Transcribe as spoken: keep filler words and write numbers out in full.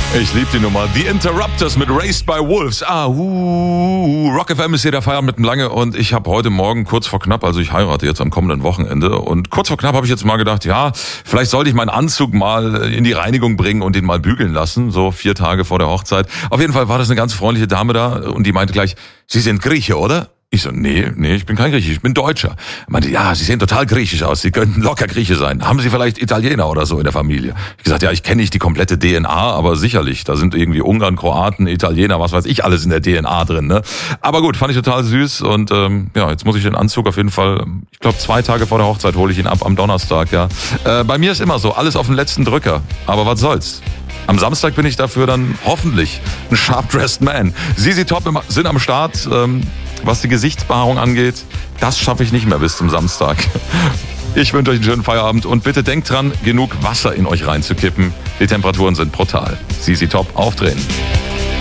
Ich liebe die Nummer. The Interrupters mit Raised by Wolves. Ah, uh, Rock F M ist hier der Feierabend mit dem Lange und ich habe heute Morgen kurz vor knapp, also ich heirate jetzt am kommenden Wochenende und kurz vor knapp habe ich jetzt mal gedacht, ja, vielleicht sollte ich meinen Anzug mal in die Reinigung bringen und den mal bügeln lassen, so vier Tage vor der Hochzeit. Auf jeden Fall war das eine ganz freundliche Dame da und die meinte gleich, Sie sind Grieche, oder? Ich so, nee, nee, ich bin kein Grieche, ich bin Deutscher. Er meinte, ja, Sie sehen total griechisch aus, Sie könnten locker Grieche sein. Haben Sie vielleicht Italiener oder so in der Familie? Ich gesagt, ja, ich kenne nicht die komplette D N A, aber sicherlich, da sind irgendwie Ungarn, Kroaten, Italiener, was weiß ich, alles in der D N A drin, ne? Aber gut, fand ich total süß und ähm, ja, jetzt muss ich den Anzug auf jeden Fall, ich glaube zwei Tage vor der Hochzeit hole ich ihn ab, am Donnerstag, ja. Äh, bei mir ist immer so, alles auf den letzten Drücker, aber was soll's? Am Samstag bin ich dafür dann hoffentlich ein sharp-dressed man. Z Z Top sind am Start, ähm, was die Gesichtsbehaarung angeht. Das schaffe ich nicht mehr bis zum Samstag. Ich wünsche euch einen schönen Feierabend und bitte denkt dran, genug Wasser in euch reinzukippen. Die Temperaturen sind brutal. Z Z Top aufdrehen.